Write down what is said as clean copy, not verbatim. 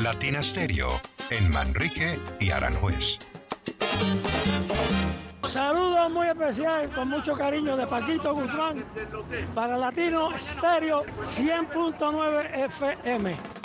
Latina Stereo, en Manrique y Aranjuez. Saludos muy especial, con mucho cariño, de Paquito Guzmán para Latino Stereo 100.9 FM.